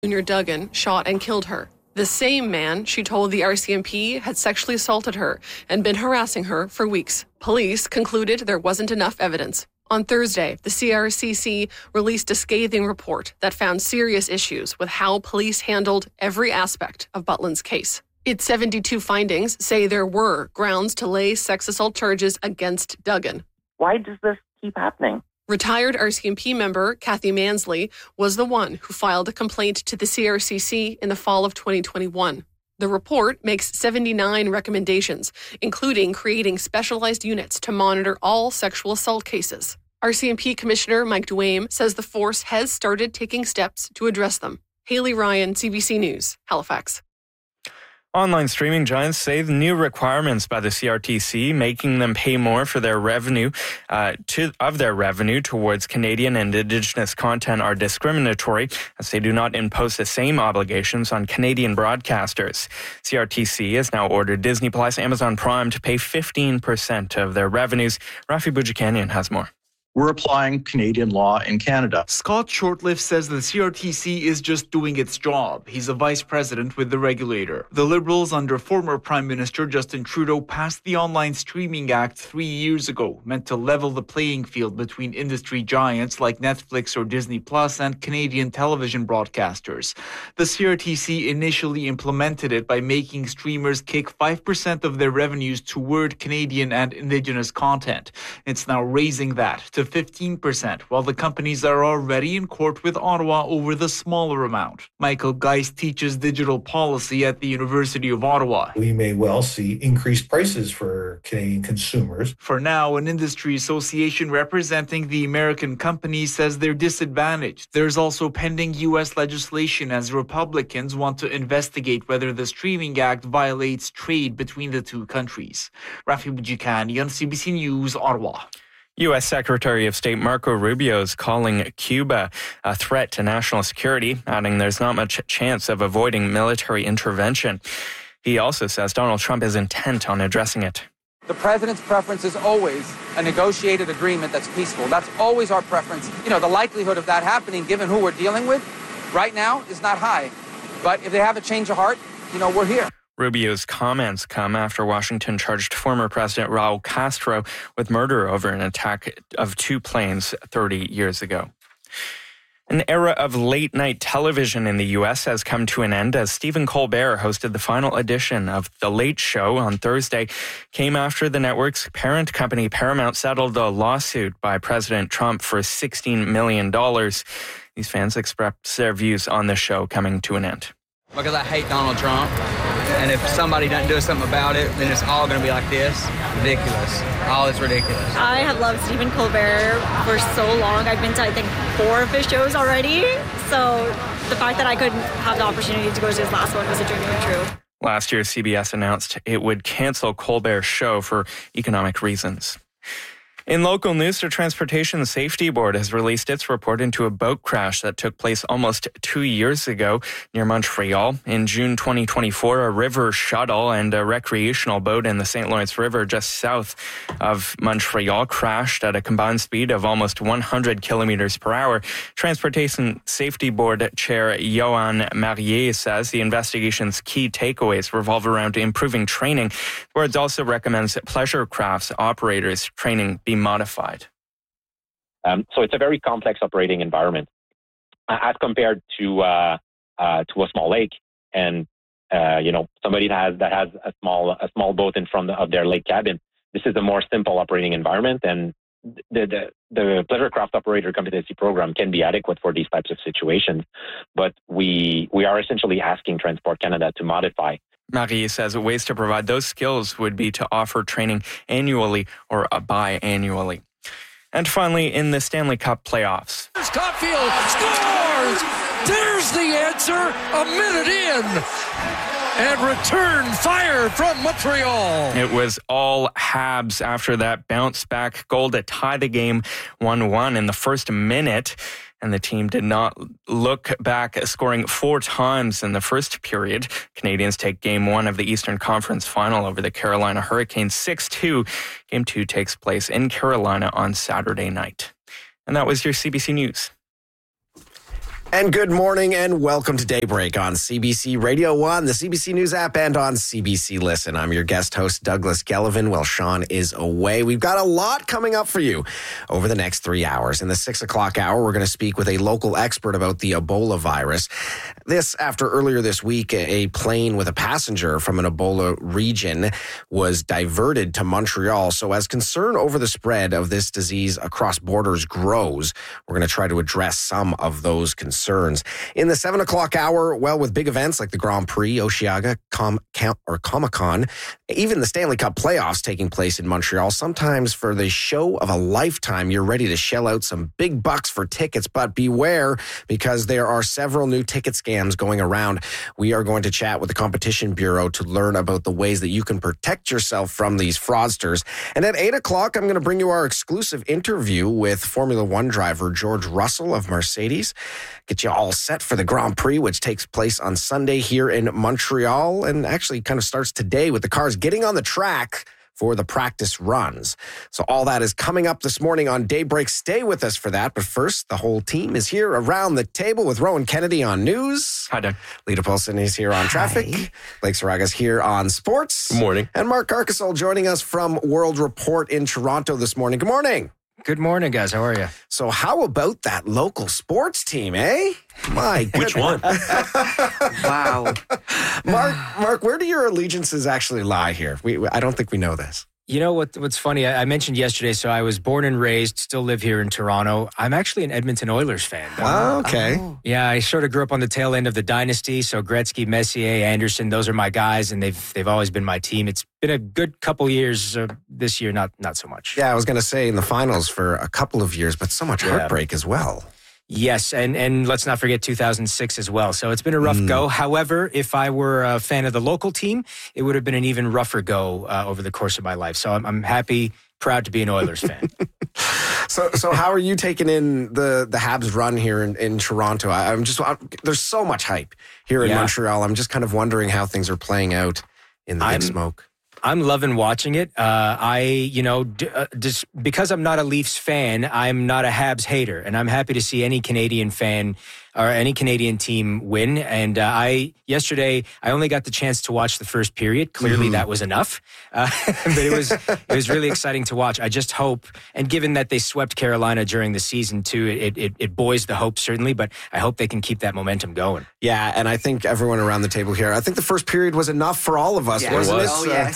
Junior Duggan shot and killed her. The same man, she told the RCMP, had sexually assaulted her and been harassing her for weeks. Police concluded there wasn't enough evidence. On Thursday, the CRCC released a scathing report that found serious issues with how police handled every aspect of Butlin's case. Its 72 findings say there were grounds to lay sex assault charges against Duggan. Why does this keep happening? Retired RCMP member Kathy Mansley was the one who filed a complaint to the CRCC in the fall of 2021. The report makes 79 recommendations, including creating specialized units to monitor all sexual assault cases. RCMP Commissioner Mike Duame says the force has started taking steps to address them. Haley Ryan, CBC News, Halifax. Online streaming giants say the new requirements by the CRTC, making them pay more for their revenue towards Canadian and Indigenous content, are discriminatory, as they do not impose the same obligations on Canadian broadcasters. CRTC has now ordered Disney Plus, Amazon Prime to pay 15% of their revenues. Rafi Boudjikanian has more. We're applying Canadian law in Canada. Scott Shortlift says the CRTC is just doing its job. He's a vice president with the regulator. The Liberals, under former Prime Minister Justin Trudeau, passed the Online Streaming Act 3 years ago, meant to level the playing field between industry giants like Netflix or Disney Plus and Canadian television broadcasters. The CRTC initially implemented it by making streamers kick 5% of their revenues toward Canadian and Indigenous content. It's now raising that to 15%, while the companies are already in court with Ottawa over the smaller amount. Michael Geist teaches digital policy at the University of Ottawa. We may well see increased prices for Canadian consumers. For now, an industry association representing the American companies says they're disadvantaged. There's also pending U.S. legislation as Republicans want to investigate whether the Streaming Act violates trade between the two countries. Rafi Boudjikanian, CBC News, Ottawa. U.S. Secretary of State Marco Rubio is calling Cuba a threat to national security, adding there's not much chance of avoiding military intervention. He also says Donald Trump is intent on addressing it. The president's preference is always a negotiated agreement that's peaceful. That's always our preference. The likelihood of that happening, given who we're dealing with right now, is not high. But if they have a change of heart, we're here. Rubio's comments come after Washington charged former President Raul Castro with murder over an attack of 2 planes 30 years ago. An era of late-night television in the U.S. has come to an end as Stephen Colbert hosted the final edition of The Late Show on Thursday. Came after the network's parent company Paramount settled a lawsuit by President Trump for $16 million. These fans expressed their views on the show coming to an end. Because I hate Donald Trump, and if somebody doesn't do something about it, then it's all going to be like this. Ridiculous. All is ridiculous. I have loved Stephen Colbert for so long. I've been to, I think, 4 of his shows already. So the fact that I could have the opportunity to go to his last one was a dream come true. Last year, CBS announced it would cancel Colbert's show for economic reasons. In local news, the Transportation Safety Board has released its report into a boat crash that took place almost 2 years ago near Montreal. In June 2024, a river shuttle and a recreational boat in the St. Lawrence River just south of Montreal crashed at a combined speed of almost 100 kilometers per hour. Transportation Safety Board Chair Johan Marier says the investigation's key takeaways revolve around improving training. The board also recommends pleasure crafts operators training be modified. So it's a very complex operating environment as compared to a small lake, and somebody that has a small boat in front of their lake cabin. This is a more simple operating environment, and the pleasure craft operator competency program can be adequate for these types of situations. But we are essentially asking Transport Canada to modify. Marie says ways to provide those skills would be to offer training annually or biannually. And finally, in the Stanley Cup playoffs. Caufield scores! There's the answer a minute in. And return fire from Montreal. It was all Habs after that bounce-back goal to tie the game 1-1 in the first minute. And the team did not look back, scoring 4 times in the first period. Canadians take Game 1 of the Eastern Conference Final over the Carolina Hurricanes 6-2. Game 2 takes place in Carolina on Saturday night. And that was your CBC News. And good morning and welcome to Daybreak on CBC Radio 1, the CBC News app, and on CBC Listen. I'm your guest host, Douglas Gellivan, while Sean is away. We've got a lot coming up for you over the next 3 hours. In the 6 o'clock hour, we're going to speak with a local expert about the Ebola virus. This after earlier this week, a plane with a passenger from an Ebola region was diverted to Montreal. So as concern over the spread of this disease across borders grows, we're going to try to address some of those concerns. In the 7 o'clock hour, well, with big events like the Grand Prix, Osheaga, Comic-Con, even the Stanley Cup playoffs taking place in Montreal, sometimes for the show of a lifetime, you're ready to shell out some big bucks for tickets, but beware because there are several new ticket scams going around. We are going to chat with the Competition Bureau to learn about the ways that you can protect yourself from these fraudsters. And at 8 o'clock, I'm going to bring you our exclusive interview with Formula One driver George Russell of Mercedes. Get you all set for the Grand Prix, which takes place on Sunday here in Montreal and actually kind of starts today with the cars getting on the track for the practice runs. So all that is coming up this morning on Daybreak. Stay with us for that. But first, the whole team is here around the table with Rowan Kennedy on news. Hi, Doug. Lita Paulson is here on traffic. Blake Saraga's here on sports. Good morning. And Mark Carcasole joining us from World Report in Toronto this morning. Good morning. Good morning, guys. How are you? So how about that local sports team, eh? My goodness. Which one? Wow. Mark, where do your allegiances actually lie here? I don't think we know this. You know what's funny? I mentioned yesterday, so I was born and raised, still live here in Toronto. I'm actually an Edmonton Oilers fan. Oh, okay. Yeah, I sort of grew up on the tail end of the dynasty, so Gretzky, Messier, Anderson, those are my guys, and they've always been my team. It's been a good couple years this year, not so much. Yeah, I was going to say in the finals for a couple of years, but so much heartbreak as well. Yes, and let's not forget 2006 as well. So it's been a rough go. However, if I were a fan of the local team, it would have been an even rougher go over the course of my life. So I'm happy, proud to be an Oilers fan. So how are you taking in the Habs run here in Toronto? There's so much hype here in Montreal. I'm just kind of wondering how things are playing out in the big smoke. I'm loving watching it. Just because I'm not a Leafs fan, I'm not a Habs hater, and I'm happy to see any Canadian fan or any Canadian team win. And yesterday, I only got the chance to watch the first period. Clearly, that was enough. But it was really exciting to watch. I just hope, and given that they swept Carolina during the season too, it buoys the hope certainly. But I hope they can keep that momentum going. Yeah, and I think everyone around the table here, I think the first period was enough for all of us, wasn't it? Oh, yes.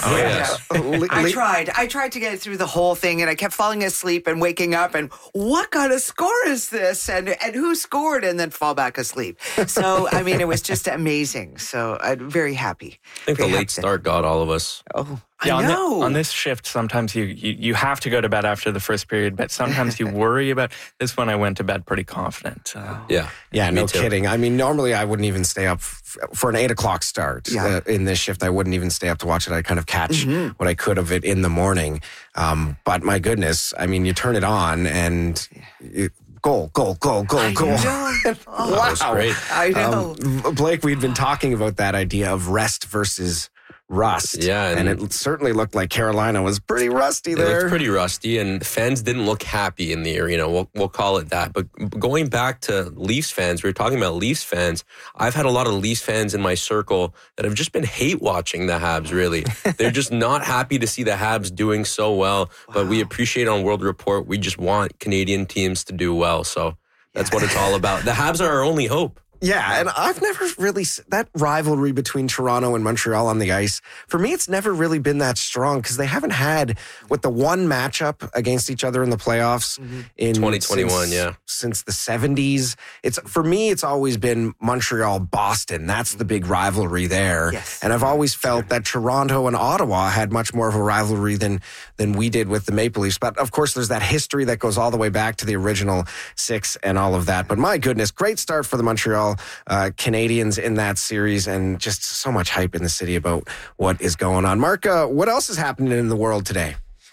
I tried to get through the whole thing, and I kept falling asleep and waking up, and what kind of score is this? And who scored? And then fall back asleep. So, I mean, it was just amazing. So I'm very happy. I think the late start got all of us. Oh, yeah, I know. On this shift, sometimes you have to go to bed after the first period, but sometimes you worry about this one. I went to bed pretty confident. Yeah, no kidding. I mean, normally I wouldn't even stay up for an 8 o'clock start in this shift. I wouldn't even stay up to watch it. I kind of catch what I could of it in the morning. But my goodness, I mean, you turn it on and goal. Wow. That was great. I know. Blake, we'd been talking about that idea of rest versus rust. Yeah. And it certainly looked like Carolina was pretty rusty there. It looked pretty rusty, and fans didn't look happy in the arena. We'll call it that. But going back to Leafs fans, we were talking about Leafs fans. I've had a lot of Leafs fans in my circle that have just been hate watching the Habs, really. They're just not happy to see the Habs doing so well. Wow. But we appreciate on World Report, we just want Canadian teams to do well. So that's what it's all about. The Habs are our only hope. Yeah, and I've never really, that rivalry between Toronto and Montreal on the ice, for me, it's never really been that strong because they haven't had, with the one matchup against each other in the playoffs in 2021, since the 70s. For me, it's always been Montreal-Boston. That's the big rivalry there. Yes. And I've always felt that Toronto and Ottawa had much more of a rivalry than we did with the Maple Leafs. But of course, there's that history that goes all the way back to the original six and all of that. But my goodness, great start for the Montreal Canadians in that series, and just so much hype in the city about what is going on. Mark, what else is happening in the world today?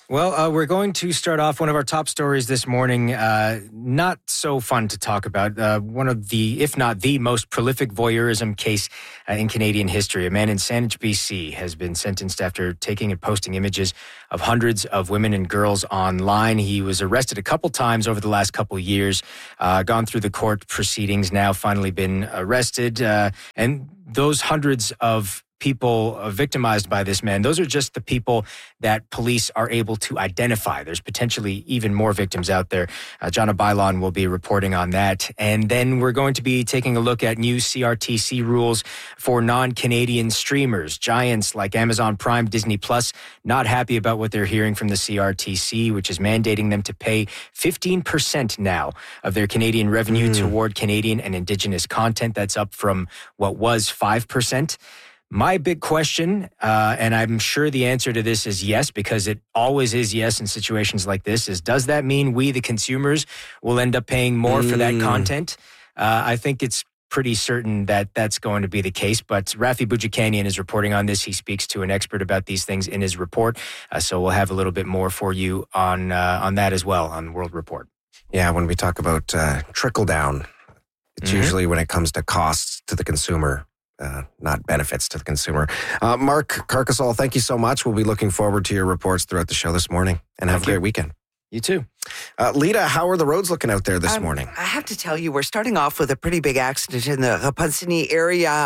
Well, we're going to start off one of our top stories this morning. Not so fun to talk about. One of the, if not the most prolific voyeurism case in Canadian history. A man in Saanich, BC has been sentenced after taking and posting images of hundreds of women and girls online. He was arrested a couple times over the last couple years, gone through the court proceedings, now finally been arrested. And those hundreds of people victimized by this man, those are just the people that police are able to identify. There's potentially even more victims out there. Jonna Bailon will be reporting on that. And then we're going to be taking a look at new CRTC rules for non-Canadian streamers. Giants like Amazon Prime, Disney Plus, not happy about what they're hearing from the CRTC, which is mandating them to pay 15% now of their Canadian revenue toward Canadian and Indigenous content. That's up from what was 5%. My big question, and I'm sure the answer to this is yes, because it always is yes in situations like this, is does that mean we, the consumers, will end up paying more for that content? I think it's pretty certain that that's going to be the case, but Rafi Boudjikanian is reporting on this. He speaks to an expert about these things in his report, so we'll have a little bit more for you on that as well on World Report. Yeah, when we talk about trickle down, it's usually when it comes to costs to the consumer. Not benefits to the consumer. Mark Carcassol, thank you so much. We'll be looking forward to your reports throughout the show this morning. And have a great weekend. You too. Lita, how are the roads looking out there this morning? I have to tell you, we're starting off with a pretty big accident in the Repentigny area.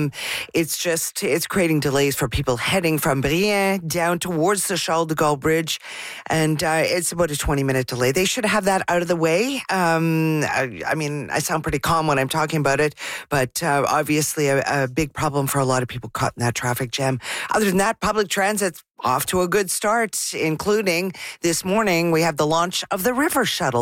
It's creating delays for people heading from Brien down towards the Charles de Gaulle Bridge. And it's about a 20-minute delay. They should have that out of the way. I mean, I sound pretty calm when I'm talking about it, but obviously a big problem for a lot of people caught in that traffic jam. Other than that, public transit's off to a good start, including this morning we have the launch of the River Shuttle.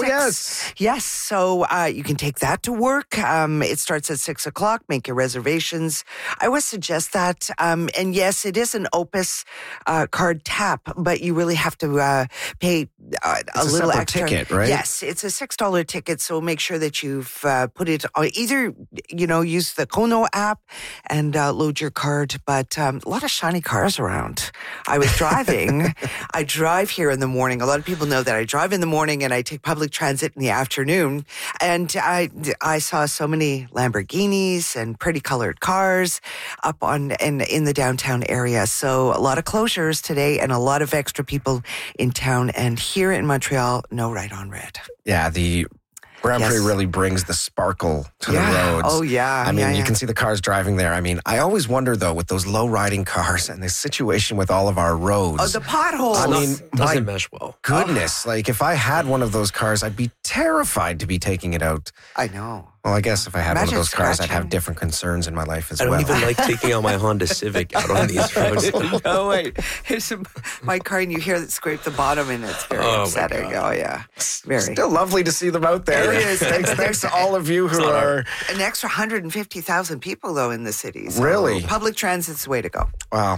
Yes. So you can take that to work. It starts at 6:00. Make your reservations. I always suggest that. And yes, it is an Opus card tap, but you really have to pay a little extra ticket, right? Yes, it's a $6 ticket. So make sure that you've put it on either, use the Kono app and load your card. But a lot of shiny cars around. I was driving. I drive here in the morning. A lot of people know that I drive in the morning and I take public transit in the afternoon. And I saw so many Lamborghinis and pretty colored cars up in the downtown area. So a lot of closures today and a lot of extra people in town. And here in Montreal, no right on red. Yeah, the Grand Prix really brings the sparkle to the roads. Oh, yeah. I mean, you can see the cars driving there. I mean, I always wonder, though, with those low-riding cars and the situation with all of our roads. Oh, the potholes. I mean, doesn't mesh well. Goodness. Like, if I had one of those cars, I'd be terrified to be taking it out. I know. Well, I guess if I had Imagine one of those cars, I'd scratching. have different concerns in my life as I well. don't even like taking out my Honda Civic out on these roads. No, wait. Here's my car, and you hear it scrape the bottom, and it's very upsetting. Oh, yeah. Very. Still lovely to see them out there. It is. Thanks to all of you who are... An extra 150,000 people, though, in the city. So Really? Public transit's the way to go. Wow.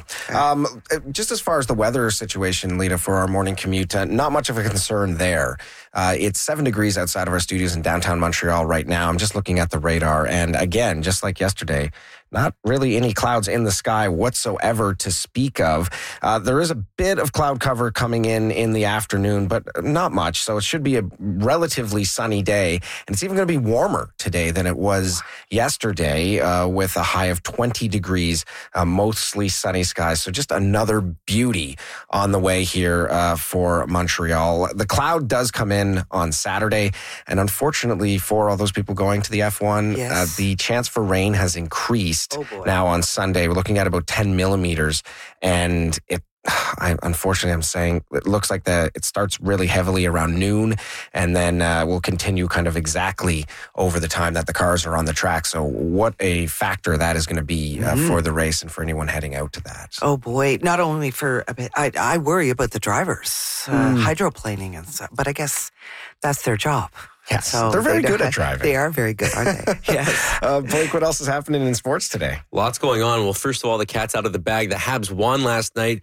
Just as far as the weather situation, Lita, for our morning commute, not much of a concern there. It's 7 degrees outside of our studios in downtown Montreal right now. I'm just looking at the radar. And again, just like yesterday, not really any clouds in the sky whatsoever to speak of. There is a bit of cloud cover coming in the afternoon, but not much. So it should be a relatively sunny day. And it's even going to be warmer today than it was yesterday with a high of 20 degrees, mostly sunny skies. So just another beauty on the way here for Montreal. The cloud does come in on Saturday. And unfortunately for all those people going to the F1, the chance for rain has increased. Now on Sunday. We're looking at about 10 millimeters, and unfortunately, I'm saying it looks like it starts really heavily around noon, and then will continue kind of exactly over the time that the cars are on the track. So what a factor that is going to be for the race and for anyone heading out to that. Oh boy, not only for a bit, I worry about the drivers, hydroplaning and stuff, but I guess that's their job. Yes, so they're very good at driving. They are very good, aren't they? Yes. Blake, what else is happening in sports today? Lots going on. Well, first of all, the cat's out of the bag. The Habs won last night,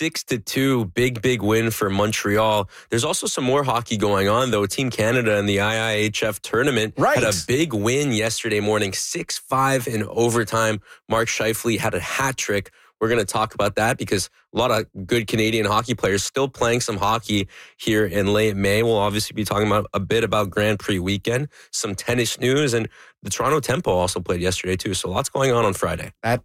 6-2. Big win for Montreal. There's also some more hockey going on, though. Team Canada in the IIHF tournament had a big win yesterday morning, 6-5 in overtime. Mark Scheifele had a hat trick We're going to talk about that because a lot of good Canadian hockey players still playing some hockey here in late May. We'll obviously be talking about a bit about Grand Prix weekend, some tennis news, and the Toronto Tempo also played yesterday too. So lots going on Friday. That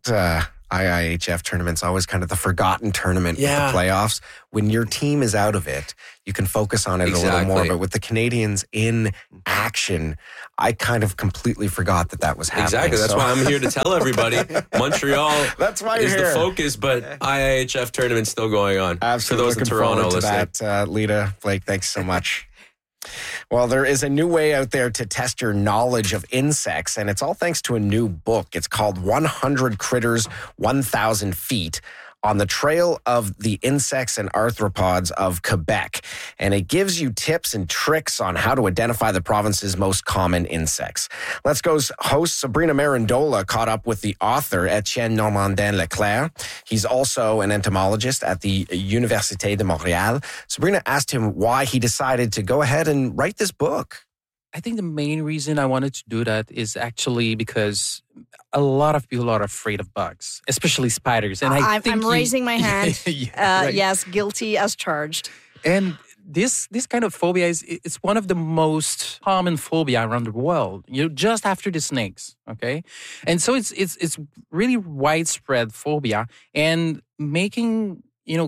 IIHF tournament's always kind of the forgotten tournament with the playoffs. When your team is out of it, you can focus on it a little more. But with the Canadians in action, I kind of completely forgot that was happening. Exactly. That's why I'm here to tell everybody. Montreal That's why is you're the here. focus, but IIHF tournament's still going on. Absolutely. For those in Looking Toronto forward to listening. that, Lita, Blake, thanks so much. Well, there is a new way out there to test your knowledge of insects, and it's all thanks to a new book. It's called 100 Critters, 1,000 Feet, on the trail of the insects and arthropods of Quebec. And it gives you tips and tricks on how to identify the province's most common insects. Let's Go's host Sabrina Marandola caught up with the author, Etienne Normandin-Leclerc. He's also an entomologist at the Université de Montréal. Sabrina asked him why he decided to go ahead and write this book. I think the main reason I wanted to do that is actually because a lot of people are afraid of bugs, especially spiders. And I'm raising my hand. Right. Yes, guilty as charged. And this kind of phobia it's one of the most common phobia around the world. Just after the snakes, okay? And so it's really widespread phobia, and making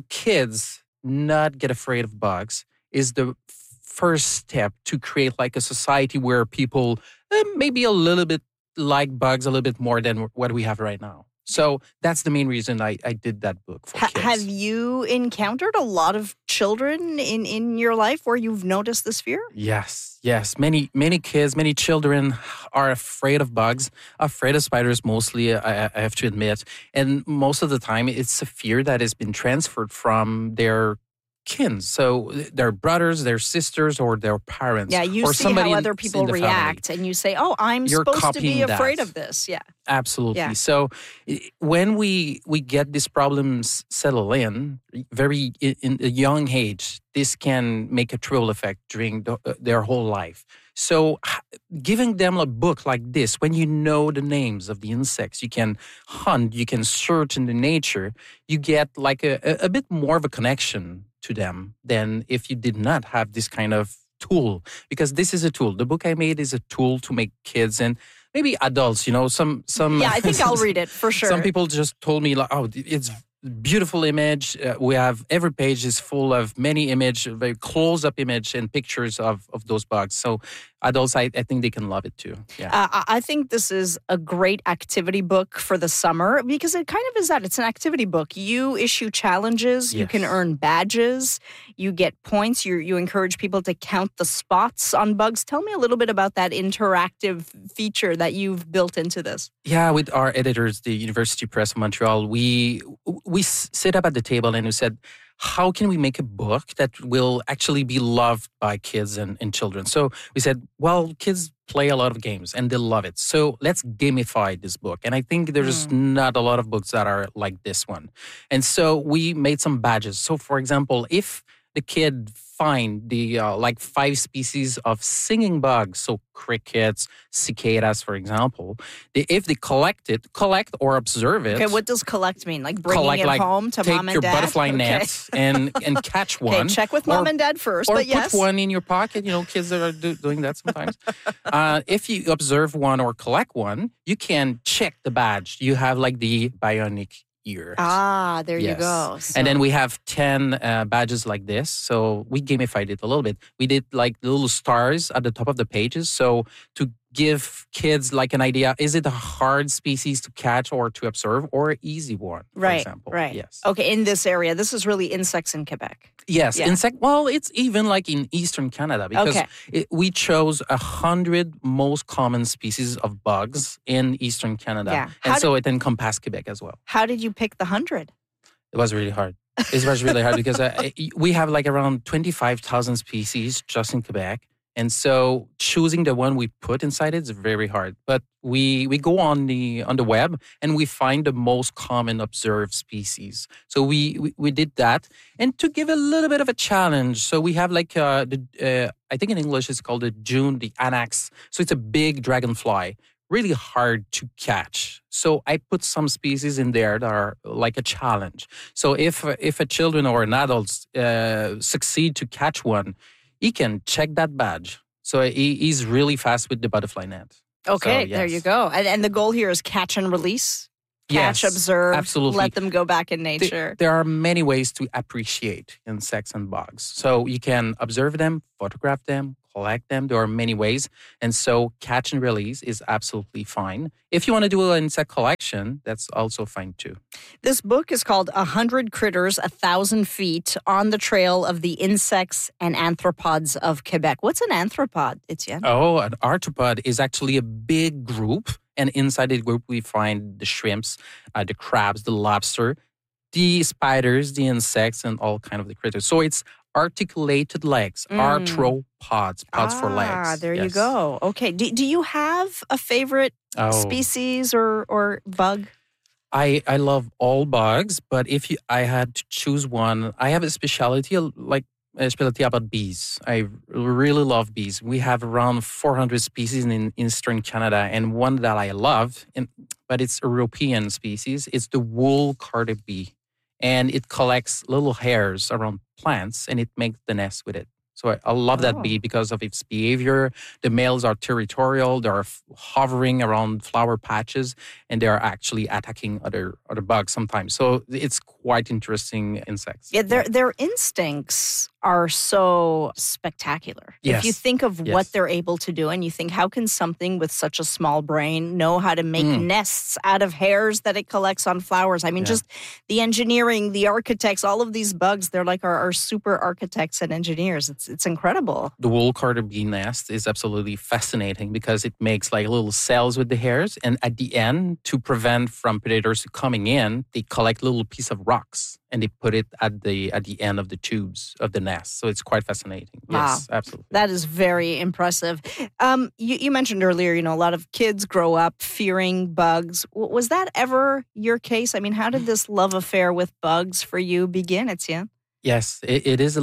kids not get afraid of bugs is the first step to create like a society where people maybe a little bit like bugs a little bit more than what we have right now. So that's the main reason I did that book for kids. Have you encountered a lot of children in your life where you've noticed this fear? Yes. Many kids, many children are afraid of bugs, afraid of spiders mostly, I have to admit. And most of the time, it's a fear that has been transferred from their kin. So their brothers, their sisters, or their parents. Yeah, you or see how other in people the react, and you say, "Oh, I'm You're supposed to be copying afraid that. of this." Yeah, absolutely. Yeah. So when we get these problems settle in a young age, this can make a trickle effect during their whole life. So giving them a book like this, when you know the names of the insects, you can hunt, you can search in the nature, you get like a bit more of a connection to them than if you did not have this kind of tool. Because this is a tool. The book I made is a tool to make kids and maybe adults, some. Yeah, I think I'll read it for sure. Some people just told me, like, oh, it's beautiful image. We have every page is full of many very close-up image and pictures of those bugs. So adults, I think they can love it too. Yeah. I think this is a great activity book for the summer because it kind of is that. It's an activity book. You issue challenges. You can earn badges. You get points. You encourage people to count the spots on bugs. Tell me a little bit about that interactive feature that you've built into this. Yeah, with our editors, the University Press of Montreal, we sit up at the table and we said, how can we make a book that will actually be loved by kids and children? So we said, well, kids play a lot of games and they love it. So let's gamify this book. And I think there's not a lot of books that are like this one. And so we made some badges. So for example, if the kid find the 5 species of singing bugs, so crickets, cicadas, for example, if they collect or observe it. Okay, what does collect mean? Like bringing it home to mom and dad? Take your butterfly nets and catch one. Okay, check with mom and dad first, or but yes. put one in your pocket. Kids that are doing that sometimes. If you observe one or collect one, you can check the badge. You have like the bionic ears. There you go. So. And then we have 10 badges like this. So we gamified it a little bit. We did like little stars at the top of the pages. So to give kids like an idea, is it a hard species to catch or to observe or an easy one, for example? Right. Yes. Okay, in this area, this is really insects in Quebec. Yes, insect. Well, it's even like in Eastern Canada because we chose 100 most common species of bugs in Eastern Canada. Yeah. And so it encompassed Quebec as well. How did you pick the 100? It was really hard. It was really hard because we have like around 25,000 species just in Quebec. And so choosing the one we put inside it is very hard. But we go on the web and we find the most common observed species. So we did that. And to give a little bit of a challenge, so we have like I think in English it's called the Anax. So it's a big dragonfly. really hard to catch. So I put some species in there that are like a challenge. So if a children or an adult succeed to catch one, he can check that badge. So he's really fast with the butterfly net. Okay, so, yes. There you go. And the goal here is catch and release. Catch, Yes, observe, absolutely. let them go back in nature. There are many ways to appreciate insects and bugs. So you can observe them, photograph them, collect them. There are many ways. And so catch and release is absolutely fine. If you want to do an insect collection, that's also fine too. This book is called 100 Critters, 1,000 Feet on the Trail of the Insects and Arthropods of Quebec. What's an arthropod, Etienne? Oh, an arthropod is actually a big group. And inside the group, we find the shrimps, the crabs, the lobster, the spiders, the insects, and all kind of the critters. So it's articulated legs, arthropods, pods for legs. There you go. Okay. Do you have a favorite species or bug? I love all bugs, but if I had to choose one, I have a specialty about bees. I really love bees. We have around 400 species in Eastern Canada, and one that I love, but it's a European species, it's the wool carded bee. And it collects little hairs around plants, and it makes the nest with it. So I love that bee because of its behavior. The males are territorial. They are hovering around flower patches, and they are actually attacking other bugs sometimes. So it's quite interesting insects. Yeah, their instincts are so spectacular. Yes. If you think of what they're able to do, and you think, how can something with such a small brain know how to make nests out of hairs that it collects on flowers? I mean, just the engineering, the architects, all of these bugs, they're like our super architects and engineers. It's incredible. The wool carded bee nest is absolutely fascinating because it makes like little cells with the hairs. And at the end, to prevent from predators coming in, they collect little piece of rocks and they put it at the end of the tubes of the nest. So it's quite fascinating. Wow. Yes, absolutely. That is very impressive. You mentioned earlier, a lot of kids grow up fearing bugs. Was that ever your case? I mean, how did this love affair with bugs for you begin, Etienne? Yes, it is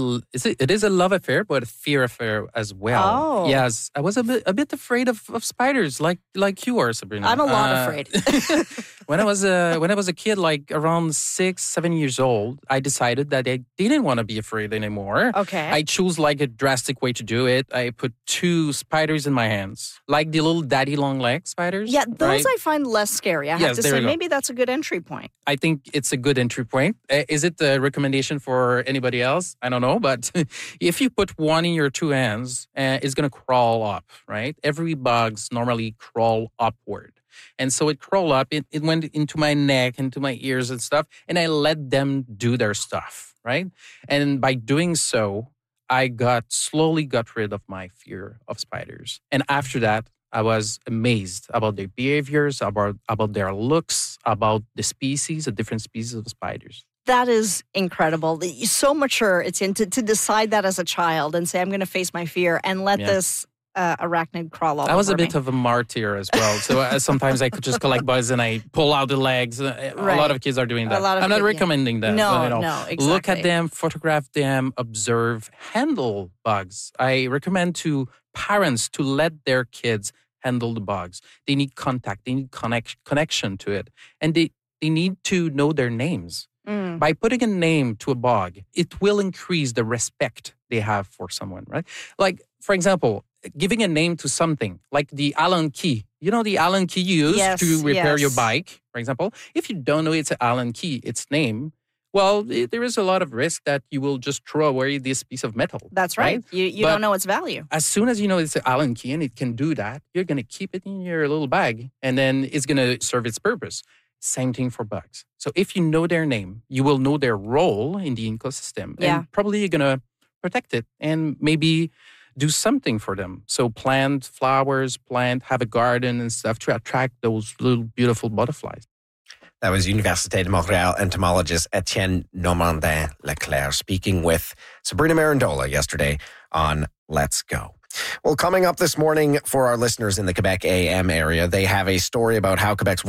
a love affair, but a fear affair as well. Oh. Yes, I was a bit afraid of spiders, like you are, Sabrina. I'm a lot afraid. When I was a kid, like around 6-7 years old, I decided that I didn't want to be afraid anymore. Okay. I chose like a drastic way to do it. I put 2 spiders in my hands, like the little daddy long leg spiders. Yeah, those right? I find less scary. I have to say, maybe that's a good entry point. I think it's a good entry point. Is it a recommendation for anybody else? I don't know, but if you put one in your 2 hands, it's going to crawl up, right? Every bugs normally crawl upward. And so it crawled up, it went into my neck, into my ears and stuff, and I let them do their stuff, right? And by doing so, I slowly got rid of my fear of spiders. And after that, I was amazed about their behaviors, about their looks, about the different species of spiders. That is incredible. So mature, Etienne, to decide that as a child and say, I'm going to face my fear and let this arachnid crawl all over me. I was a bit of a martyr as well. So sometimes I could just collect bugs and I pull out the legs. A lot of kids are doing that. I'm not recommending that. No, exactly. Look at them, photograph them, observe, handle bugs. I recommend to parents to let their kids handle the bugs. They need contact. They need connection to it. And they need to know their names. By putting a name to a bug, it will increase the respect they have for someone, right? Like, for example, giving a name to something, like the Allen key. You know the Allen key you use to repair your bike, for example? If you don't know it's an Allen key, its name, well, there is a lot of risk that you will just throw away this piece of metal. That's right. You don't know its value. As soon as you know it's an Allen key and it can do that, you're going to keep it in your little bag and then it's going to serve its purpose. Same thing for bugs. So if you know their name, you will know their role in the ecosystem. Yeah. And probably you're going to protect it and maybe do something for them. So plant flowers, have a garden and stuff to attract those little beautiful butterflies. That was Université de Montréal entomologist Etienne Normandin-Leclerc speaking with Sabrina Marandola yesterday on Let's Go. Well, coming up this morning for our listeners in the Quebec AM area, they have a story about how Quebec's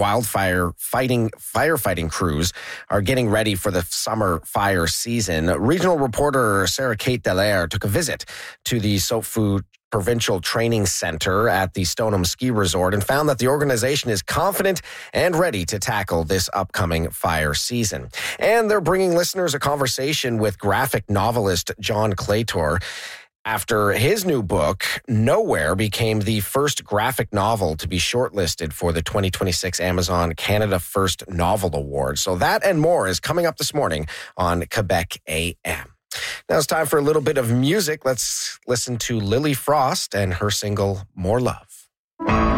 firefighting crews are getting ready for the summer fire season. Regional reporter Sarah Kate Dallaire took a visit to the Soap Food Provincial Training Center at the Stoneham Ski Resort and found that the organization is confident and ready to tackle this upcoming fire season. And they're bringing listeners a conversation with graphic novelist John Claytor after his new book, Nowhere, became the first graphic novel to be shortlisted for the 2026 Amazon Canada First Novel Award. So that and more is coming up this morning on Quebec AM. Now it's time for a little bit of music. Let's listen to Lily Frost and her single, More Love.